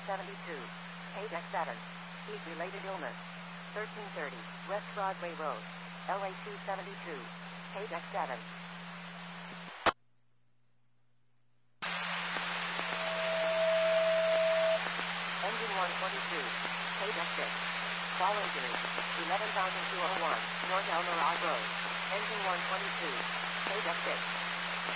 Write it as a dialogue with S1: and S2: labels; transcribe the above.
S1: 272. Page X7. Heat-related illness. 1330. West Broadway Road. LA 272. Page X7. Engine 122. Page X6. Fall injury. 11,201. North El Mirage Road. Engine 122. Page X6.